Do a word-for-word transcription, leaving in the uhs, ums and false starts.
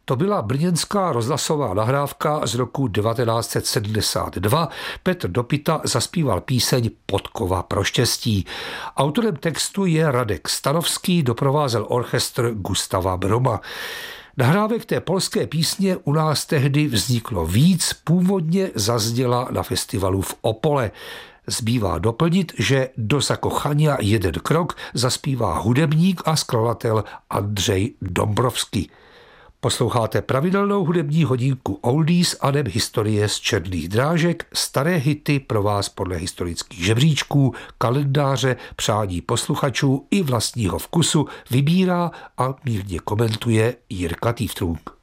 To byla brněnská rozhlasová nahrávka z roku devatenáct set sedmdesát dva. Petr Dopita zaspíval píseň Podkova pro štěstí. Autorem textu je Radek Stanovský, doprovázel orchestr Gustava Broma. Nahrávek té polské písně u nás tehdy vzniklo víc, původně zazněla na festivalu v Opole. Zbývá doplnit, že do zakochania jeden krok zaspívá hudebník a skladatel Andřej Dombrovský. Posloucháte pravidelnou hudební hodinku Oldies a neb historie z černých drážek, staré hity pro vás podle historických žebříčků, kalendáře, přání posluchačů i vlastního vkusu vybírá a mírně komentuje Jirka Týftrunk.